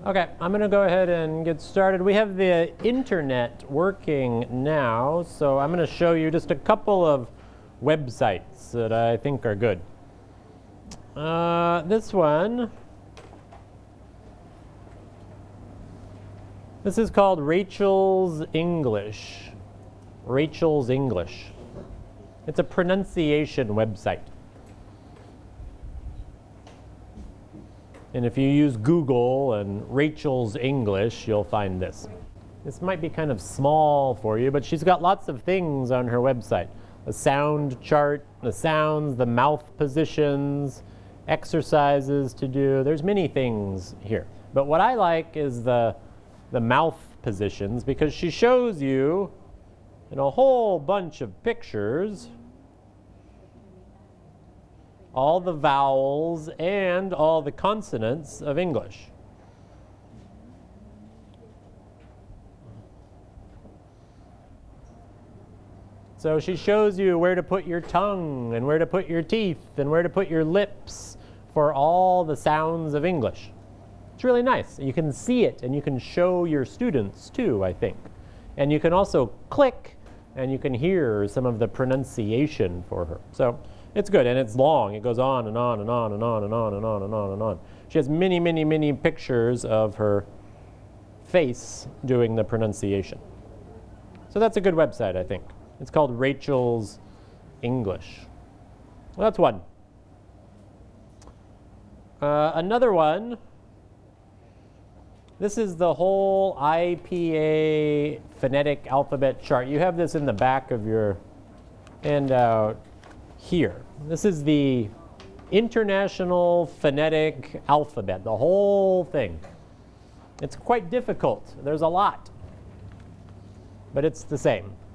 Okay, I'm going to go ahead and get started. We have the internet working now, so I'm going to show you just a couple of websites that I think are good. This one, this is called Rachel's English. Rachel's English. It's a pronunciation website. And if you use Google and Rachel's English, you'll find this. This might be kind of small for you, but she's got lots of things on her website. A sound chart, the sounds, the mouth positions, exercises to do. There's many things here. But what I like is the mouth positions, because she shows you in a whole bunch of pictures all the vowels and all the consonants of English. So she shows you where to put your tongue and where to put your teeth and where to put your lips for all the sounds of English. It's really nice. You can see it and you can show your students too, I think. And you can also click and you can hear some of the pronunciation for her. So it's good, and it's long. It goes on and on and on and on and on and on and on and on. She has many, many, many pictures of her face doing the pronunciation. So that's a good website, I think. It's called Rachel's English. Well, that's one. Another one, this is the whole IPA phonetic alphabet chart. You have this in the back of your handout here. This is the International Phonetic Alphabet, the whole thing. It's quite difficult. There's a lot, but it's the same.